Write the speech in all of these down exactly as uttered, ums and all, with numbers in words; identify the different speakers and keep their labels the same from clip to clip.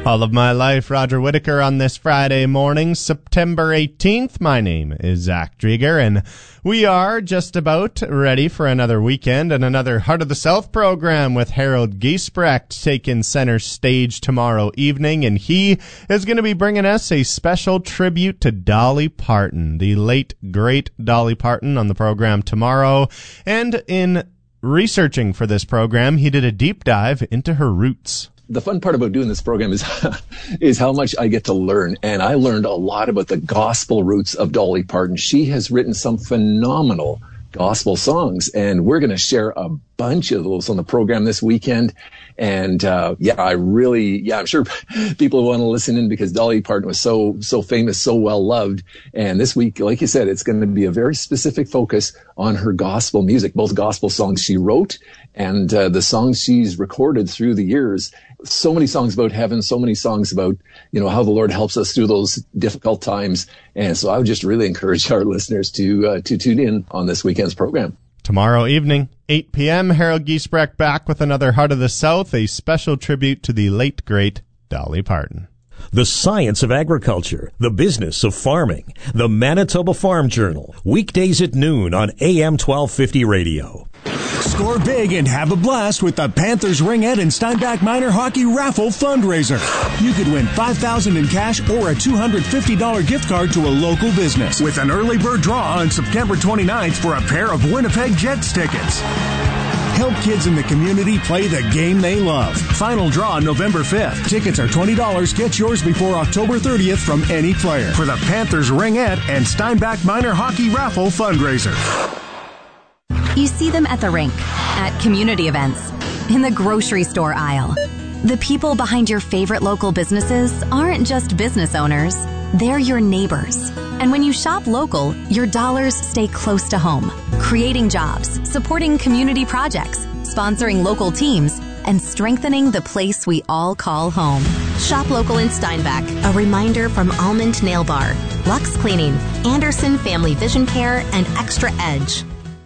Speaker 1: All of my life, Roger Whittaker on this Friday morning, September eighteenth. My name is Zach Drieger, and we are just about ready for another weekend and another Heart of the South program with Harold Giesbrecht taking center stage tomorrow evening, and he is going to be bringing us a special tribute to Dolly Parton, the late, great Dolly Parton, on the program tomorrow. And in researching for this program, he did a deep dive into her roots.
Speaker 2: The fun part about doing this program is is how much I get to learn. And I learned a lot about the gospel roots of Dolly Parton. She has written some phenomenal gospel songs, and we're going to share a bunch of those on the program this weekend. And uh yeah, I really, yeah, I'm sure people want to listen in because Dolly Parton was so, so famous, so well loved. And this week, like you said, it's going to be a very specific focus on her gospel music, both gospel songs she wrote and uh, the songs she's recorded through the years. So many songs about heaven, so many songs about, you know, how the Lord helps us through those difficult times. And so I would just really encourage our listeners to uh, to tune in on this weekend's program.
Speaker 1: Tomorrow evening, eight p.m., Harold Giesbrecht back with another Heart of the South, a special tribute to the late, great Dolly Parton.
Speaker 3: The science of agriculture, the business of farming, the Manitoba Farm Journal, weekdays at noon on A M twelve fifty radio.
Speaker 4: Score big and have a blast with the Panthers Ringette and Steinbach Minor Hockey Raffle Fundraiser. You could win five thousand dollars in cash or a two hundred fifty dollars gift card to a local business with an early bird draw on September twenty-ninth for a pair of Winnipeg Jets tickets. Help kids in the community play the game they love. Final draw November fifth. Tickets are twenty dollars. Get yours before October thirtieth from any player for the Panthers Ringette and Steinbach Minor Hockey Raffle Fundraiser.
Speaker 5: You see them at the rink, at community events, in the grocery store aisle. The people behind your favorite local businesses aren't just business owners, they're your neighbors. And when you shop local, your dollars stay close to home, creating jobs, supporting community projects, sponsoring local teams, and strengthening the place we all call home. Shop local in Steinbach. A reminder from Almond Nail Bar, Lux Cleaning, Anderson Family Vision Care, and Extra Edge.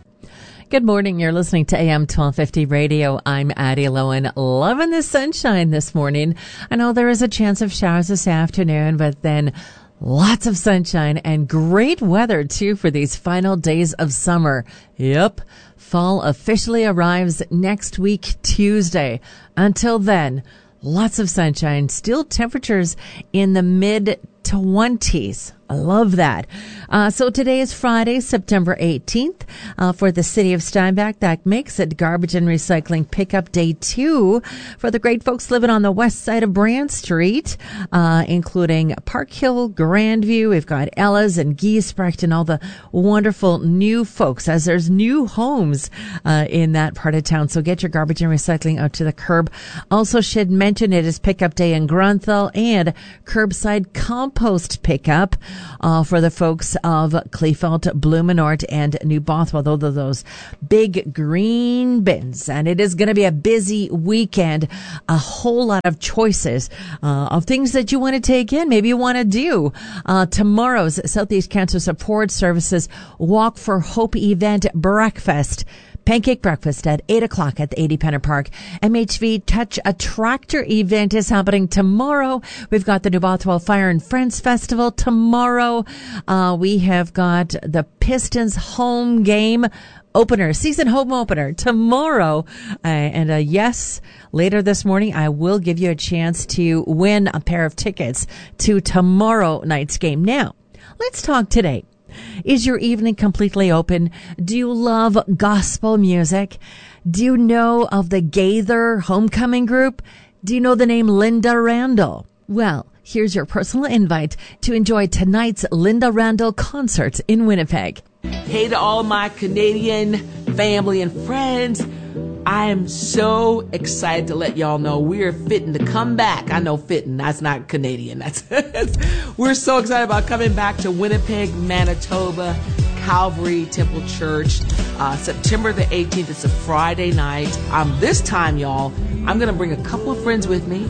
Speaker 6: Good morning. You're listening to A M twelve fifty Radio. I'm Addie Lowen. Loving the sunshine this morning. I know there is a chance of showers this afternoon, but then lots of sunshine and great weather, too, for these final days of summer. Yep. Fall officially arrives next week, Tuesday. Until then, lots of sunshine. Still temperatures in the mid twenties. I love that. Uh, so today is Friday, September eighteenth, uh, for the city of Steinbach. That makes it Garbage and Recycling Pickup Day two for the great folks living on the west side of Brand Street, uh, including Park Hill, Grandview. We've got Ella's and Giesbrecht and all the wonderful new folks as there's new homes, uh, in that part of town. So get your garbage and recycling out to the curb. Also should mention it is Pickup Day in Grunthal and curbside compost pickup. Uh, for the folks of Kleefeld, Blumenort, and New Bothwell. Those are those big green bins. And it is going to be a busy weekend. A whole lot of choices uh, of things that you want to take in. Maybe you want to do. Uh, tomorrow's Southeast Cancer Support Services Walk for Hope event breakfast. Pancake breakfast at eight o'clock at the eighty Penner Park. M H V Touch a Tractor event is happening tomorrow. We've got the New Bothwell Fire and Friends Festival tomorrow. Uh, we have got the Pistons home game opener, season home opener tomorrow. Uh, and uh, yes, later this morning, I will give you a chance to win a pair of tickets to tomorrow night's game. Now, let's talk today. Is your evening completely open? Do you love gospel music? Do you know of the Gaither Homecoming Group? Do you know the name Linda Randall? Well, here's your personal invite to enjoy tonight's Linda Randall concert in Winnipeg.
Speaker 7: Hey to all my Canadian family and friends. I am so excited to let y'all know we are fitting to come back. I know fitting, that's not Canadian. That's We're so excited about coming back to Winnipeg, Manitoba, Calvary Temple Church, uh, September the eighteenth. It's a Friday night. Um, this time, y'all, I'm going to bring a couple of friends with me.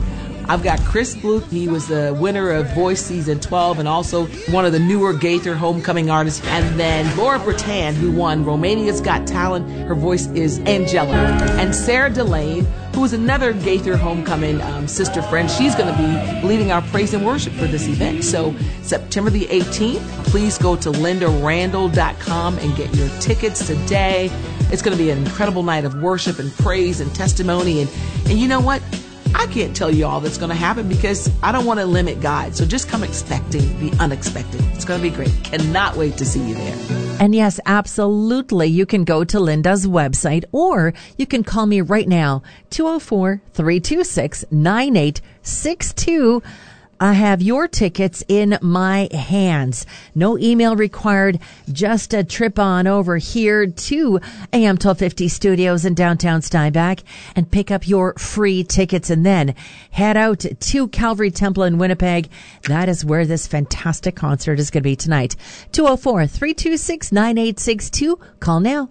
Speaker 7: I've got Chris Bluth. He was the winner of Voice Season twelve and also one of the newer Gaither Homecoming artists. And then Laura Bertan, who won Romania's Got Talent. Her voice is angelic. And Sarah Delane, who is another Gaither Homecoming um, sister friend. She's going to be leading our praise and worship for this event. So September the eighteenth, please go to linda randall dot com and get your tickets today. It's going to be an incredible night of worship and praise and testimony. And, and you know what? I can't tell you all that's going to happen because I don't want to limit God. So just come expecting the unexpected. It's going to be great. Cannot wait to see you there.
Speaker 6: And yes, absolutely. You can go to Linda's website or you can call me right now, two oh four, three two six, nine eight six two. I have your tickets in my hands. No email required. Just a trip on over here to A M twelve fifty Studios in downtown Steinbach and pick up your free tickets and then head out to Calvary Temple in Winnipeg. That is where this fantastic concert is going to be tonight. two oh four, three two six, nine eight six two. Call now.